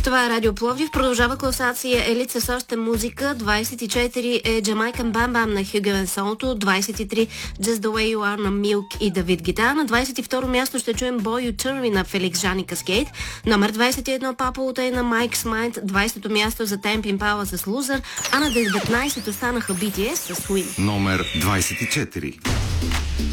Това е Радио Пловдив. Продължава класация Елица с още музика. 24 е Jamaican Bam Bam на Хюго Венсонто. 23 Just The Way You Are на Милк и Давид Гита. На 22 място ще чуем Boy You Turn Me на Феликс Жани Каскейт. Номер 21 Papa Утей на Mike's Mind. 20-то място за Темп Импала с Loser. А на 19-то станаха BTS с Swim. Номер 24.